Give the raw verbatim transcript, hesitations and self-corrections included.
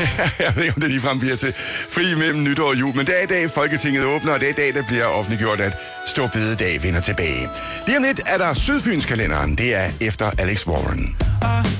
Jeg ved ikke, om det ligefrem bliver til fri mellem nytår og jul, men det er i dag, Folketinget åbner, og det er i dag, der bliver offentliggjort, at Store Bededag vender tilbage. Lige om lidt er der Sydfynskalenderen. Det er efter Alex Warren.